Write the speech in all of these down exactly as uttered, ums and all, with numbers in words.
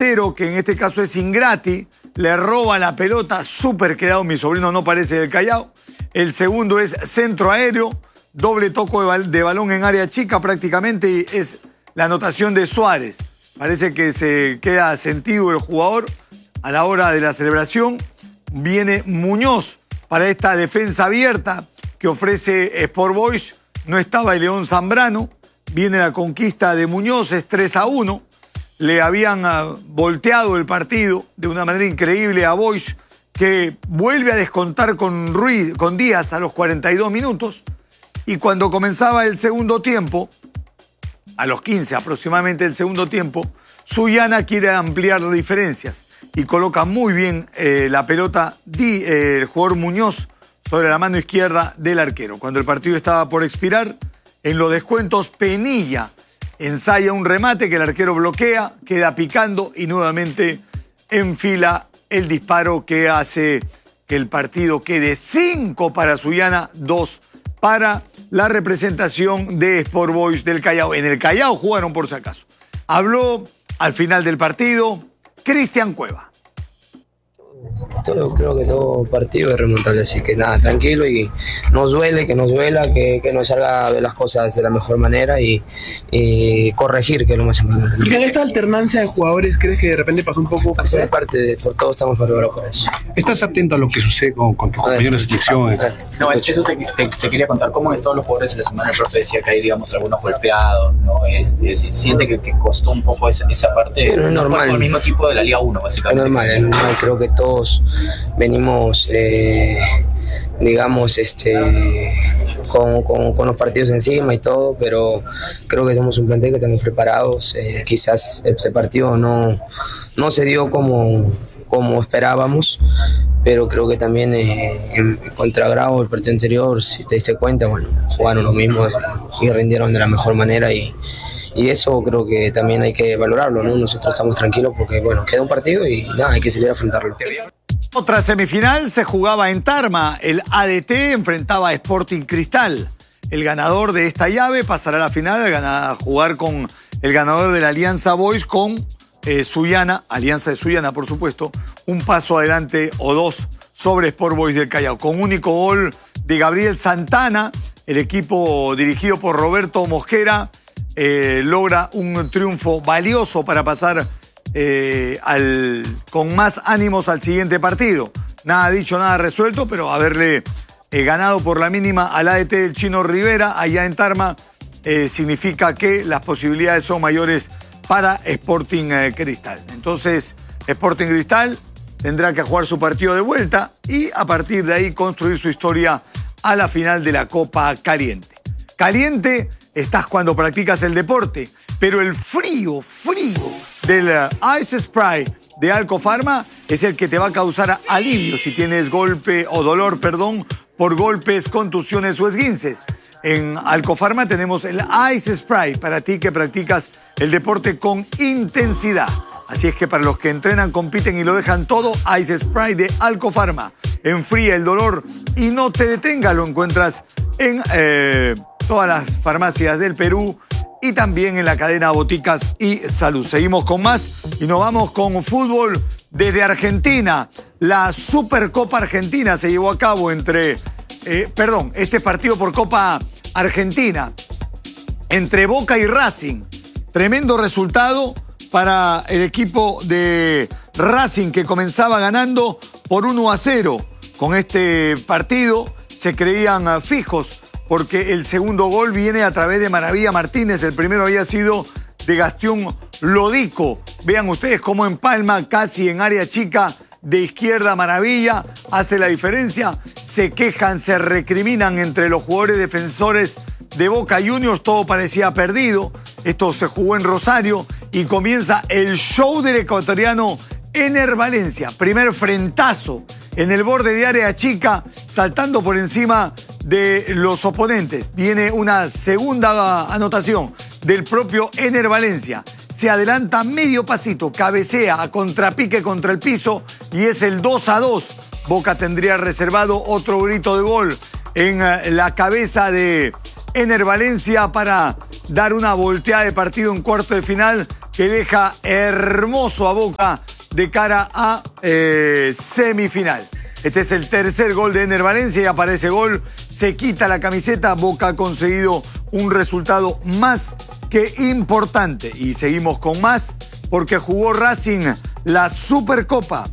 delantero, que en este caso es Ingrati, le roba la pelota, súper quedado, mi sobrino no parece del Callao. El segundo es centro aéreo, doble toco de, bal de balón en área chica prácticamente, y es la anotación de Suárez. Parece que se queda sentido el jugador a la hora de la celebración. Viene Muñoz para esta defensa abierta que ofrece Sport Boys. No estaba el León Zambrano. Viene la conquista de Muñoz, es tres a uno. Le habían uh, volteado el partido de una manera increíble a Boys, que vuelve a descontar con, Ruiz, con Díaz a los cuarenta y dos minutos. Y cuando comenzaba el segundo tiempo, a los quince aproximadamente del segundo tiempo, Sullana quiere ampliar las diferencias y coloca muy bien eh, la pelota di, eh, el jugador Muñoz sobre la mano izquierda del arquero. Cuando el partido estaba por expirar, en los descuentos Penilla ensaya un remate que el arquero bloquea, queda picando y nuevamente enfila el disparo que hace que el partido quede cinco para Sullana, dos para la representación de Sport Boys del Callao. En el Callao jugaron por si acaso. Habló al final del partido Cristian Cueva. Todo, creo que todo partido es remontable, así que nada, tranquilo y nos duele, que nos duela, que, que nos salga ver las cosas de la mejor manera y, y corregir, que es lo más importante. ¿Y en esta alternancia de jugadores crees que de repente pasó un poco? Hace de parte de por todos estamos preparados para eso. ¿Estás atento a lo que sucede con, con tus compañeros de selección? No, eso te, te, te quería contar cómo han estado los jugadores en la semana. El profe decía que hay, digamos, algunos golpeados, ¿no? Es, es, siente que, que costó un poco esa, esa parte. Pero es no normal. Con el mismo equipo de la Liga uno, básicamente. Es normal, es normal. Creo que todos venimos, eh, digamos, este, con, con, con los partidos encima y todo, pero creo que somos un plantel que estamos preparados. Eh, quizás ese partido no, no se dio como, como esperábamos, pero creo que también eh, en contra Grau, el partido anterior, si te diste cuenta, bueno, jugaron lo mismo y rindieron de la mejor manera y Y eso creo que también hay que valorarlo, ¿no? Nosotros estamos tranquilos porque, bueno, queda un partido y nada, hay que salir a afrontarlo. Otra semifinal se jugaba en Tarma. El A D T enfrentaba a Sporting Cristal. El ganador de esta llave pasará a la final a jugar con el ganador de la Alianza Boys con eh, Sullana, Alianza de Sullana, por supuesto, un paso adelante o dos sobre Sport Boys del Callao. Con único gol de Gabriel Santana, el equipo dirigido por Roberto Mosquera Eh, logra un triunfo valioso para pasar eh, al, con más ánimos al siguiente partido. Nada dicho, nada resuelto, pero haberle eh, ganado por la mínima al A D T del Chino Rivera allá en Tarma eh, significa que las posibilidades son mayores para Sporting eh, Cristal. Entonces, Sporting Cristal tendrá que jugar su partido de vuelta y a partir de ahí construir su historia a la final de la Copa Caliente. Caliente estás cuando practicas el deporte, pero el frío, frío del Ice Spray de Alcofarma es el que te va a causar alivio si tienes golpe o dolor, perdón, por golpes, contusiones o esguinces. En Alcofarma tenemos el Ice Spray para ti que practicas el deporte con intensidad. Así es que para los que entrenan, compiten y lo dejan todo, Ice Spray de Alcofarma. Enfría el dolor y no te detenga. Lo encuentras en eh, todas las farmacias del Perú y también en la cadena Boticas y Salud. Seguimos con más y nos vamos con fútbol desde Argentina. La Supercopa Argentina se llevó a cabo entre, eh, perdón, este partido por Copa Argentina entre Boca y Racing. Tremendo resultado para el equipo de Racing que comenzaba ganando por uno a cero. Con este partido se creían fijos porque el segundo gol viene a través de Maravilla Martínez. El primero había sido de Gastón Lodico. Vean ustedes cómo empalma casi en área chica de izquierda Maravilla. Hace la diferencia. Se quejan, se recriminan entre los jugadores defensores de Boca Juniors. Todo parecía perdido. Esto se jugó en Rosario y comienza el show del ecuatoriano Ener Valencia. Primer frentazo en el borde de área chica, saltando por encima de los oponentes. Viene una segunda anotación del propio Ener Valencia. Se adelanta medio pasito, cabecea a contrapique contra el piso y es el dos a dos. Boca tendría reservado otro grito de gol en la cabeza de Ener Valencia para dar una volteada de partido en cuarto de final que deja hermoso a Boca de cara a eh, semifinal. Este es el tercer gol de Ener Valencia y aparece gol, se quita la camiseta, Boca ha conseguido un resultado más que importante. Y seguimos con más porque jugó Racing la Supercopa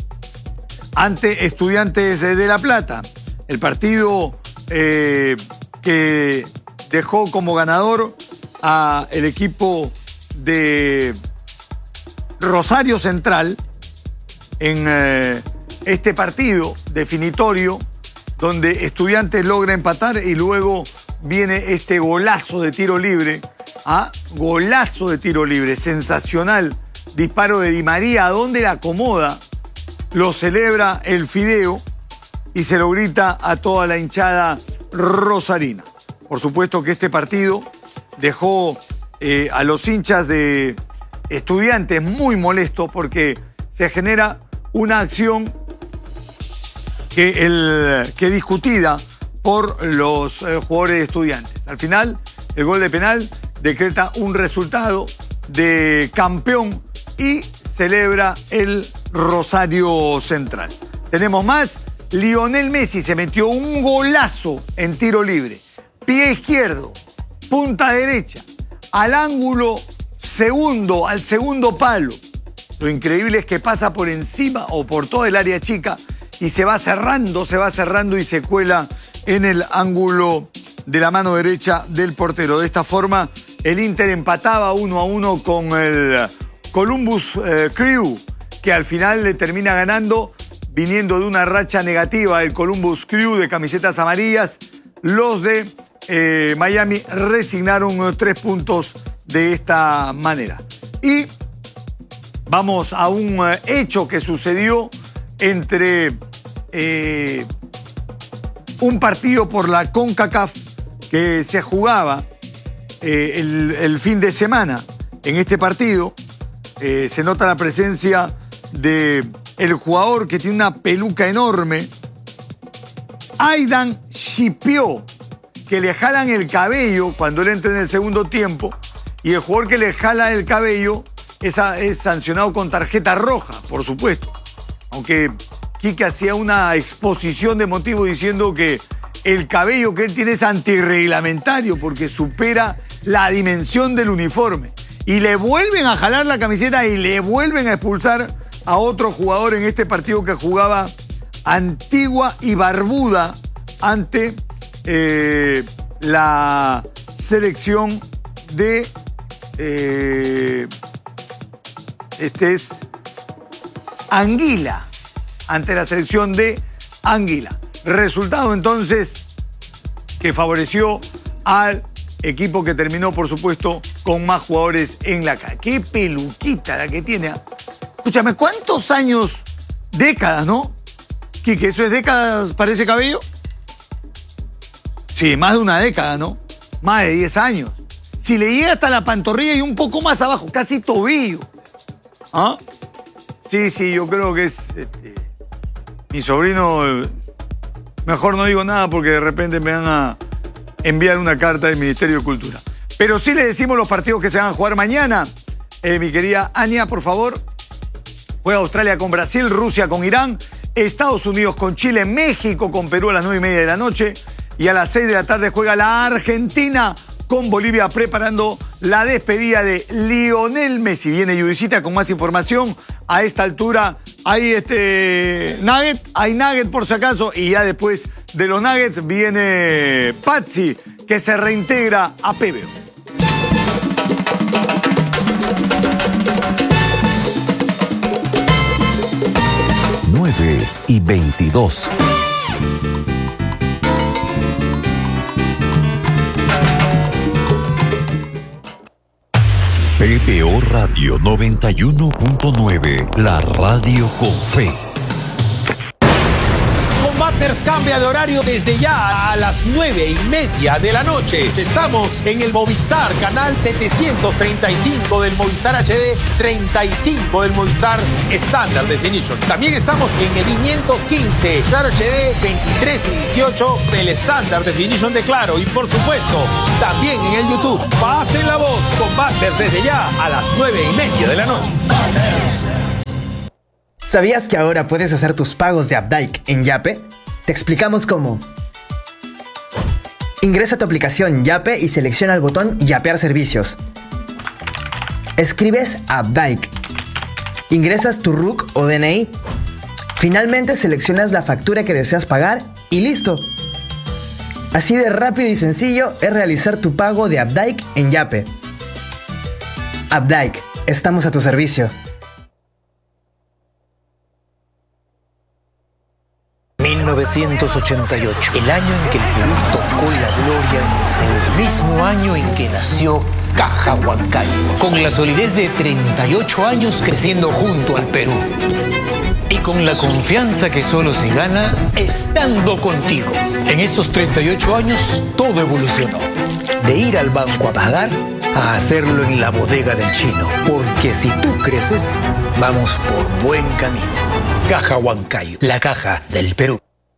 ante Estudiantes de La Plata. El partido eh, que dejó como ganador a el equipo de Rosario Central en eh, este partido definitorio donde Estudiantes logra empatar y luego viene este golazo de tiro libre. ¿Ah? Golazo de tiro libre, sensacional. Disparo de Di María, ¿a dónde la acomoda? Lo celebra el Fideo y se lo grita a toda la hinchada rosarina. Por supuesto que este partido dejó eh, a los hinchas de Estudiantes muy molestos porque se genera una acción que, el, que discutida por los eh, jugadores de Estudiantes. Al final, el gol de penal decreta un resultado de campeón y celebra el Rosario Central. Tenemos más. Lionel Messi se metió un golazo en tiro libre. Pie izquierdo, punta derecha, al ángulo segundo, al segundo palo. Lo increíble es que pasa por encima o por toda el área chica y se va cerrando, se va cerrando y se cuela en el ángulo de la mano derecha del portero. De esta forma, el Inter empataba uno a uno con el Columbus eh, Crew, que al final le termina ganando, viniendo de una racha negativa el Columbus Crew de camisetas amarillas. Los de eh, Miami resignaron tres puntos de esta manera. Y vamos a un eh, hecho que sucedió entre eh, un partido por la CONCACAF que se jugaba eh, el, el fin de semana. En este partido eh, se nota la presencia de el jugador que tiene una peluca enorme, Aidan Shipió, que le jalan el cabello cuando él entra en el segundo tiempo, y el jugador que le jala el cabello es, a, es sancionado con tarjeta roja, por supuesto. Aunque Quique hacía una exposición de motivo diciendo que el cabello que él tiene es antirreglamentario porque supera la dimensión del uniforme. Y le vuelven a jalar la camiseta y le vuelven a expulsar a otro jugador en este partido que jugaba Antigua y Barbuda ante eh, la selección de... Eh, este es Anguila, ante la selección de Anguila. Resultado entonces que favoreció al equipo que terminó, por supuesto, con más jugadores en la calle. Qué peluquita la que tiene. Escúchame, ¿cuántos años? Décadas, ¿no? Quique, ¿eso es décadas para ese cabello? Sí, más de una década, ¿no? Más de diez años. Si le llega hasta la pantorrilla y un poco más abajo, casi tobillo. ¿Ah? Sí, sí, yo creo que es... Este, mi sobrino... Mejor no digo nada porque de repente me van a enviar una carta del Ministerio de Cultura. Pero sí le decimos los partidos que se van a jugar mañana. Eh, mi querida Ania, por favor. Juega Australia con Brasil, Rusia con Irán, Estados Unidos con Chile, México con Perú a las nueve y media de la noche. Y a las seis de la tarde juega la Argentina con Bolivia preparando la despedida de Lionel Messi. Viene Judicita con más información. A esta altura hay este nugget, hay nugget por si acaso. Y ya después de los nuggets viene Patsy, que se reintegra a P B O. nueve y veintidós. P B O Radio noventa y uno punto nueve, la radio con fe. Combate Partners cambia de horario desde ya a las nueve y media de la noche. Estamos en el Movistar, canal setecientos treinta y cinco del Movistar H D, treinta y cinco del Movistar Standard Definition. También estamos en el quinientos quince Claro H D, veintitrés y dieciocho del Standard Definition de Claro. Y por supuesto, también en el YouTube. Pasen la voz con Partners desde ya a las nueve y media de la noche. ¿Sabías que ahora puedes hacer tus pagos de Updike en Yape? Te explicamos cómo. Ingresa a tu aplicación Yape y selecciona el botón Yapear servicios. Escribes Updike. Ingresas tu R U C o D N I. Finalmente seleccionas la factura que deseas pagar y listo. Así de rápido y sencillo es realizar tu pago de Updike en Yape. Updike, estamos a tu servicio. mil novecientos ochenta y ocho, el año en que el Perú tocó la gloria en el Seúl, el mismo año en que nació Caja Huancayo, con la solidez de treinta y ocho años creciendo junto al Perú. Y con la confianza que solo se gana estando contigo. En estos treinta y ocho años todo evolucionó. De ir al banco a pagar a hacerlo en la bodega del chino. Porque si tú creces, vamos por buen camino. Caja Huancayo, la caja del Perú.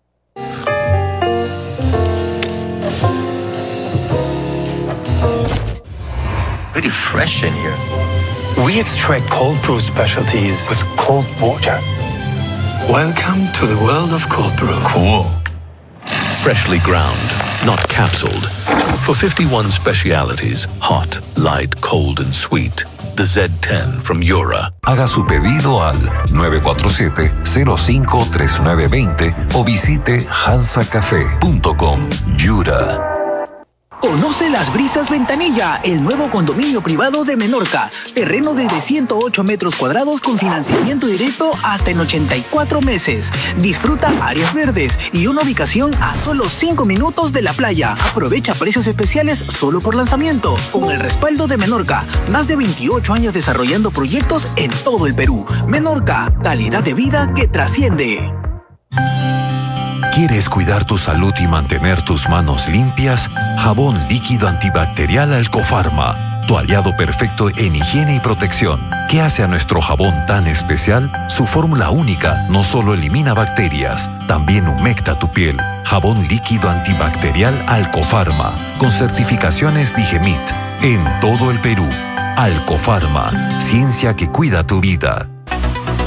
Very fresh in here. We extract cold brew specialties with cold water. Welcome to the world of cold brew. Cool. Freshly ground, not capsuled. For fifty-one specialities, hot, light, cold and sweet. The Z ten from Yura. Haga su pedido al nueve cuatro siete, cero cinco tres nueve dos cero o visite hansa café punto com. Yura. Conoce Las Brisas Ventanilla, el nuevo condominio privado de Menorca. Terreno desde ciento ocho metros cuadrados con financiamiento directo hasta en ochenta y cuatro meses. Disfruta áreas verdes y una ubicación a solo cinco minutos de la playa. Aprovecha precios especiales solo por lanzamiento. Con el respaldo de Menorca, más de veintiocho años desarrollando proyectos en todo el Perú. Menorca, calidad de vida que trasciende. ¿Quieres cuidar tu salud y mantener tus manos limpias? Jabón líquido antibacterial Alcofarma, tu aliado perfecto en higiene y protección. ¿Qué hace a nuestro jabón tan especial? Su fórmula única no solo elimina bacterias, también humecta tu piel. Jabón líquido antibacterial Alcofarma, con certificaciones Digemit, en todo el Perú. Alcofarma, ciencia que cuida tu vida.